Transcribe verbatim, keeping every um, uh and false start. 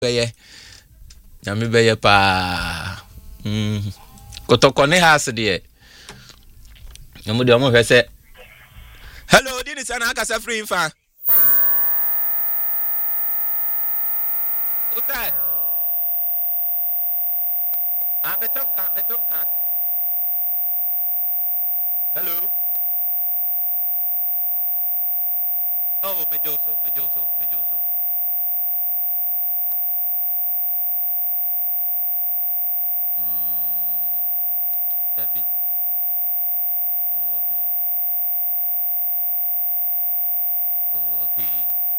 bɛyɛ nyame bɛyɛ pa mm kotoko ne house de nyamo de omo hwɛ sɛ hello dini sana aka sa free fa utai ah betonka betonka hello oh mejoso mejoso mejoso that be oh okay oh okay